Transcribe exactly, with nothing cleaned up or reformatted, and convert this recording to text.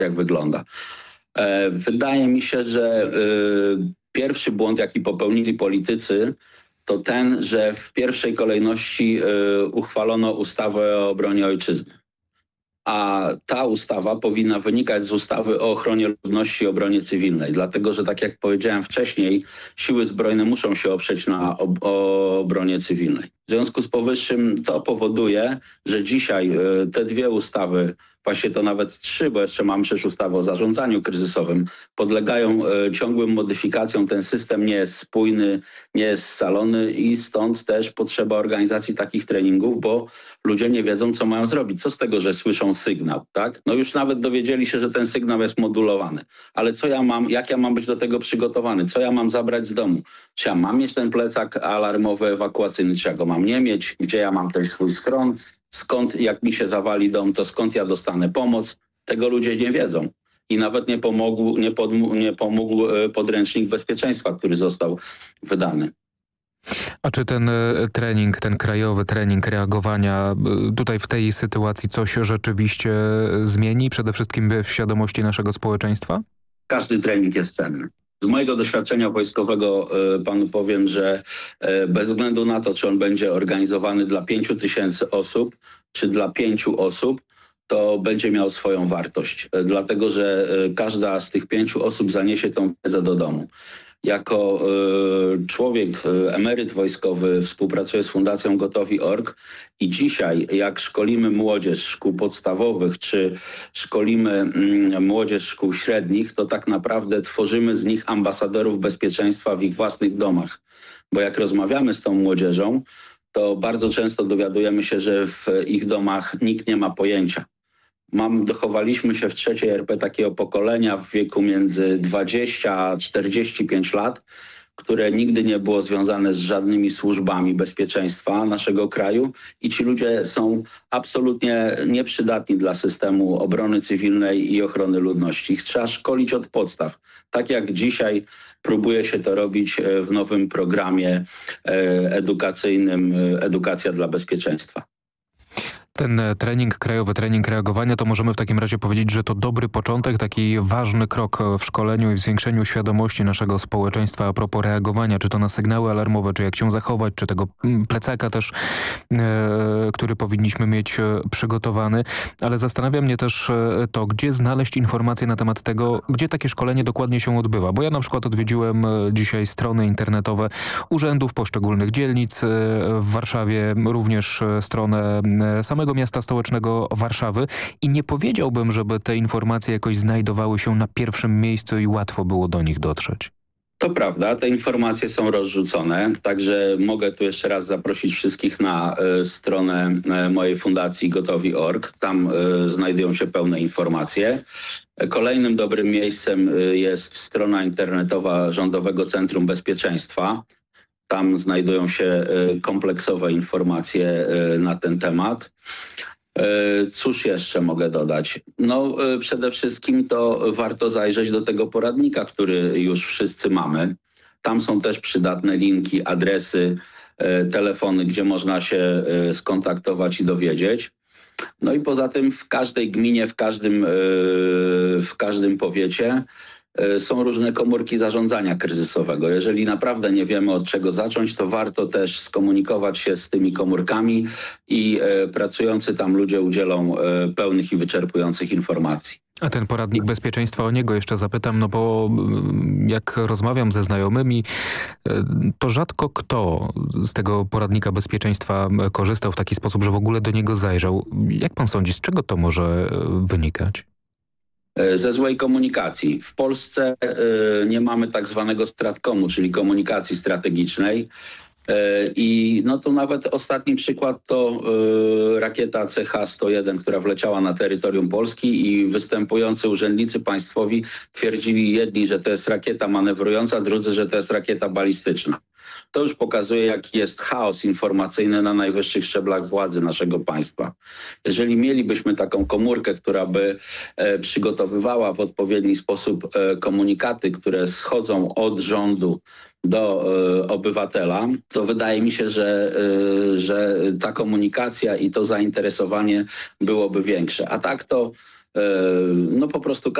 jak wygląda. Wydaje mi się, że pierwszy błąd, jaki popełnili politycy, to ten, że w pierwszej kolejności uchwalono ustawę o obronie ojczyzny. A ta ustawa powinna wynikać z ustawy o ochronie ludności i obronie cywilnej. Dlatego, że tak jak powiedziałem wcześniej, siły zbrojne muszą się oprzeć na ob obronie cywilnej. W związku z powyższym to powoduje, że dzisiaj y, te dwie ustawy, właśnie to nawet trzy, bo jeszcze mamy przecież ustawę o zarządzaniu kryzysowym, podlegają y, ciągłym modyfikacjom. Ten system nie jest spójny, nie jest scalony i stąd też potrzeba organizacji takich treningów, bo ludzie nie wiedzą, co mają zrobić. Co z tego, że słyszą sygnał, tak? No już nawet dowiedzieli się, że ten sygnał jest modulowany. Ale co ja mam, jak ja mam być do tego przygotowany? Co ja mam zabrać z domu? Czy ja mam mieć ten plecak alarmowy, ewakuacyjny, czy ja go mam nie mieć? Gdzie ja mam ten swój schron? Skąd, jak mi się zawali dom, to skąd ja dostanę pomoc? Tego ludzie nie wiedzą. I nawet nie pomógł, nie podmógł, nie pomógł podręcznik bezpieczeństwa, który został wydany. A czy ten trening, ten krajowy trening reagowania tutaj w tej sytuacji coś rzeczywiście zmieni? Przede wszystkim w świadomości naszego społeczeństwa? Każdy trening jest cenny. Z mojego doświadczenia wojskowego y, panu powiem, że y, bez względu na to, czy on będzie organizowany dla pięciu tysięcy osób, czy dla pięciu osób, to będzie miał swoją wartość. Y, dlatego, że y, każda z tych pięciu osób zaniesie tą wiedzę do domu. Jako y, człowiek, y, emeryt wojskowy, współpracuję z Fundacją Gotowi kropka org i dzisiaj jak szkolimy młodzież szkół podstawowych, czy szkolimy mm, młodzież szkół średnich, to tak naprawdę tworzymy z nich ambasadorów bezpieczeństwa w ich własnych domach. Bo jak rozmawiamy z tą młodzieżą, to bardzo często dowiadujemy się, że w ich domach nikt nie ma pojęcia. Mam, dochowaliśmy się w trzeciej er pe takiego pokolenia w wieku między dwadzieścia a czterdzieści pięć lat, które nigdy nie było związane z żadnymi służbami bezpieczeństwa naszego kraju i ci ludzie są absolutnie nieprzydatni dla systemu obrony cywilnej i ochrony ludności. Ich trzeba szkolić od podstaw. Tak jak dzisiaj próbuje się to robić w nowym programie edukacyjnym Edukacja dla bezpieczeństwa. Ten trening, krajowy trening reagowania, to możemy w takim razie powiedzieć, że to dobry początek, taki ważny krok w szkoleniu i w zwiększeniu świadomości naszego społeczeństwa a propos reagowania, czy to na sygnały alarmowe, czy jak się zachować, czy tego plecaka też, e, który powinniśmy mieć przygotowany. Ale zastanawia mnie też to, gdzie znaleźć informacje na temat tego, gdzie takie szkolenie dokładnie się odbywa. Bo ja na przykład odwiedziłem dzisiaj strony internetowe urzędów poszczególnych dzielnic w Warszawie, również stronę samego miasta stołecznego Warszawy i nie powiedziałbym, żeby te informacje jakoś znajdowały się na pierwszym miejscu i łatwo było do nich dotrzeć. To prawda, te informacje są rozrzucone, także mogę tu jeszcze raz zaprosić wszystkich na y, stronę y, mojej fundacji Gotowi kropka org. Tam y, znajdują się pełne informacje. Kolejnym dobrym miejscem y, jest strona internetowa Rządowego Centrum Bezpieczeństwa. Tam znajdują się kompleksowe informacje na ten temat. Cóż jeszcze mogę dodać? No przede wszystkim to warto zajrzeć do tego poradnika, który już wszyscy mamy. Tam są też przydatne linki, adresy, telefony, gdzie można się skontaktować i dowiedzieć. No i poza tym w każdej gminie, w każdym, w każdym powiecie są różne komórki zarządzania kryzysowego. Jeżeli naprawdę nie wiemy, od czego zacząć, to warto też skomunikować się z tymi komórkami i e, pracujący tam ludzie udzielą e, pełnych i wyczerpujących informacji. A ten poradnik bezpieczeństwa, o niego jeszcze zapytam, no bo jak rozmawiam ze znajomymi, to rzadko kto z tego poradnika bezpieczeństwa korzystał w taki sposób, że w ogóle do niego zajrzał. Jak pan sądzi, z czego to może wynikać? Ze złej komunikacji. W Polsce y, nie mamy tak zwanego stratkomu, czyli komunikacji strategicznej. Y, I no to nawet ostatni przykład to y, rakieta C H sto jeden, która wleciała na terytorium Polski i występujący urzędnicy państwowi twierdzili jedni, że to jest rakieta manewrująca, drudzy, że to jest rakieta balistyczna. To już pokazuje, jaki jest chaos informacyjny na najwyższych szczeblach władzy naszego państwa. Jeżeli mielibyśmy taką komórkę, która by e, przygotowywała w odpowiedni sposób e, komunikaty, które schodzą od rządu do e, obywatela, to wydaje mi się, że, e, że ta komunikacja i to zainteresowanie byłoby większe. A tak to no po prostu